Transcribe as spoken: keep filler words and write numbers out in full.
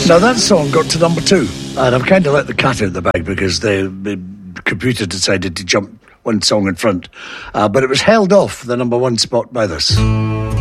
Now that song got to number two, and I've kind of let the cat out of the bag because the, the computer decided to jump one song in front, uh, but it was held off the number one spot by this.